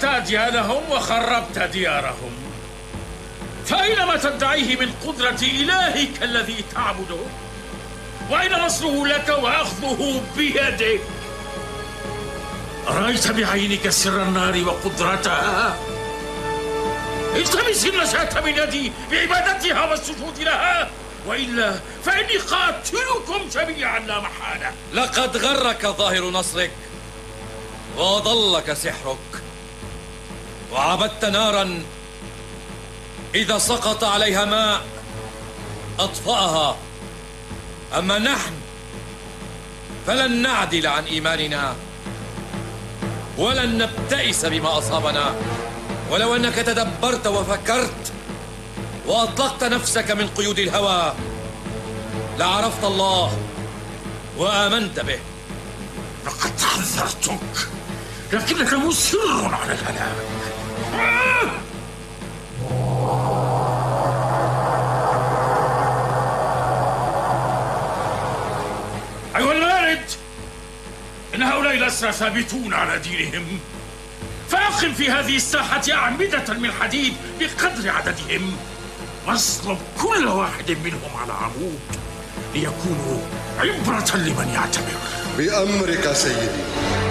غيرت أديانهم وخربت ديارهم، فأين ما تدعيه من قدرة إلهك الذي تعبده؟ وأين نصره لك وأخذه بيدك؟ رأيت بعينك سر النار وقدرتها؟ التمس النجاة من يدي بعبادتها والسجود لها، وإلا فإني قاتلكم جميعا لا محالة. لقد غرك ظاهر نصرك وأضلك سحرك، وعبدت نارا إذا سقط عليها ماء أطفأها. أما نحن فلن نعدل عن إيماننا ولن نبتئس بما أصابنا. ولو أنك تدبرت وفكرت وأطلقت نفسك من قيود الهوى لعرفت الله وآمنت به. لقد حذرتك لكنك مصر على الهلاك. أيها المارد، إن هؤلاء الأسرى ثابتون على دينهم، فأقم في هذه الساحة أعمدة من حديد بقدر عددهم، واصلب كل واحد منهم على عمود ليكونوا عبرة لمن يعتبر. بأمرك سيدي.